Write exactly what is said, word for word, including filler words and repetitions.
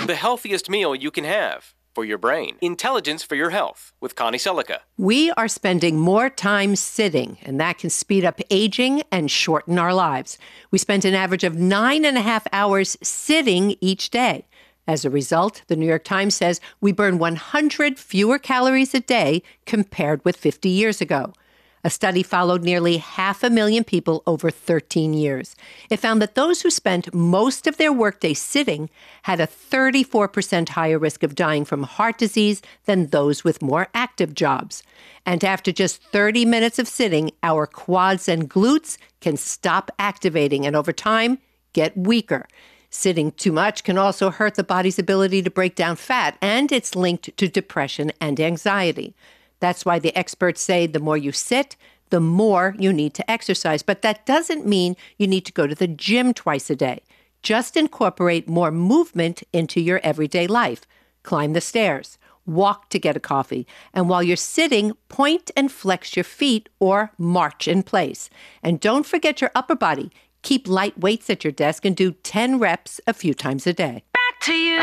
the healthiest meal you can have for your brain. Intelligence for your health with Connie Selica. We are spending more time sitting, and that can speed up aging and shorten our lives. We spend an average of nine and a half hours sitting each day. As a result, the New York Times says we burn one hundred fewer calories a day compared with fifty years ago. A study followed nearly half a million people over thirteen years. It found that those who spent most of their workday sitting had a thirty-four percent higher risk of dying from heart disease than those with more active jobs. And after just thirty minutes of sitting, our quads and glutes can stop activating and over time get weaker. Sitting too much can also hurt the body's ability to break down fat, and it's linked to depression and anxiety. That's why the experts say the more you sit, the more you need to exercise. But that doesn't mean you need to go to the gym twice a day. Just incorporate more movement into your everyday life. Climb the stairs, walk to get a coffee, and while you're sitting, point and flex your feet or march in place. And don't forget your upper body. Keep light weights at your desk and do ten reps a few times a day. Back to you.